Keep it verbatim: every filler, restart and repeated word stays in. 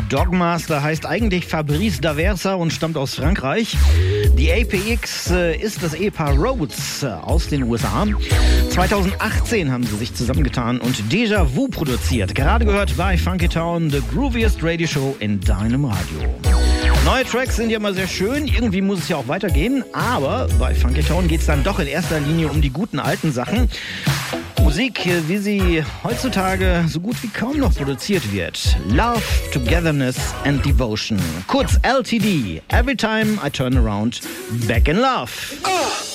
Dogmaster heißt eigentlich Fabrice Daversa und stammt aus Frankreich. Die A P X äh, ist das Ehepaar Rhodes äh, aus den U S A. zweitausendachtzehn haben sie sich zusammengetan und Déjà Vu produziert. Gerade gehört bei Funky Town, the grooviest Radio Show in deinem Radio. Neue Tracks sind ja immer sehr schön, irgendwie muss es ja auch weitergehen, aber bei Funky Town geht es dann doch in erster Linie um die guten alten Sachen. Musik, wie sie heutzutage so gut wie kaum noch produziert wird. Love, Togetherness and Devotion. Kurz L T D. Every time I turn around, back in love.